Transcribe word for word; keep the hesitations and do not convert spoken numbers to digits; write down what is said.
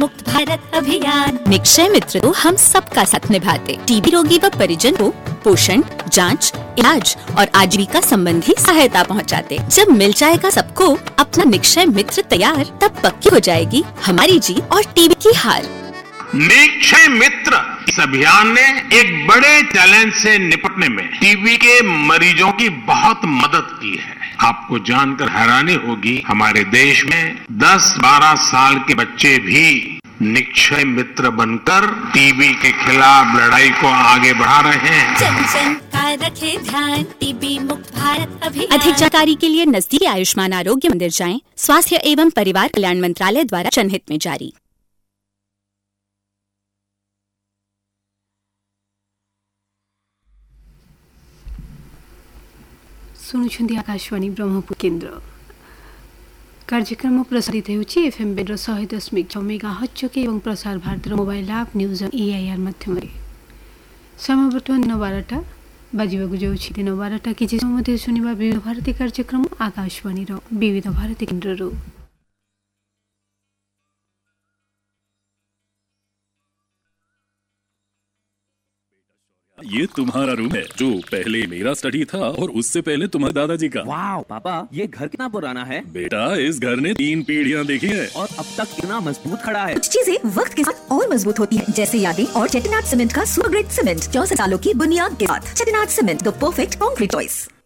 मुक्त भारत अभियान। निक्षय मित्र तो हम सबका साथ निभाते, टीबी रोगी व परिजन को पोषण, जांच, इलाज और आजीविका संबंधी सहायता पहुंचाते। जब मिल जाएगा सबको अपना निक्षय मित्र तैयार, तब पक्की हो जाएगी हमारी जीत और टीबी की हार। निक्षय मित्र इस अभियान ने एक बड़े चैलेंज से निपटने में टीबी के मरीजों की बहुत मदद की है। आपको जानकर हैरानी होगी, हमारे देश में दस बारह साल के बच्चे भी निक्षय मित्र बनकर टीबी के खिलाफ लड़ाई को आगे बढ़ा रहे हैं। जन जन का रखे ध्यान, टीबी मुक्त भारत अभियान। अधिक जानकारी के लिए नजदीकी आयुष्मान आरोग्य मंदिर जाएं। स्वास्थ्य एवं परिवार कल्याण मंत्रालय द्वारा जनहित में जारी। ଶୁଣୁଛନ୍ତି ଆକାଶବାଣୀ ବ୍ରହ୍ମପୁର କେନ୍ଦ୍ର। କାର୍ଯ୍ୟକ୍ରମ ପ୍ରସାରିତ ହେଉଛି ଏଫ୍ଏମ୍ ବେଡ୍ର ଶହେ ଦଶମିକ ଛଅ ମେଗା ହର୍ଟ୍ଜ ଯୋଗେ ଏବଂ ପ୍ରସାର ଭାରତୀର mobile app news on AIR ମାଧ୍ୟମରେ। ସମୟ ବର୍ତ୍ତମାନ ଦିନ ବାରଟା ବାଜିବାକୁ ଯାଉଛି। ଦିନ ବାରଟା କିଛି ସମୟ ମଧ୍ୟରେ ଶୁଣିବା ବିବିଧ ଭାରତୀ କାର୍ଯ୍ୟକ୍ରମ ଆକାଶବାଣୀର ବିବିଧ ଭାରତୀ କେନ୍ଦ୍ରରୁ। ये तुम्हारा रूम है जो पहले मेरा स्टडी था और उससे पहले तुम्हारे दादाजी का। वाह पापा, ये घर कितना पुराना है। बेटा, इस घर ने तीन पीढ़ियां देखी हैं और अब तक कितना मजबूत खड़ा है। कुछ चीजें वक्त के साथ और मजबूत होती हैं, जैसे यादें और चेटिनाट सीमेंट का सुपर ग्रेट सीमेंट चौसठ सालों की बुनियाद के साथ। चेटिनाट cement, the perfect concrete choice.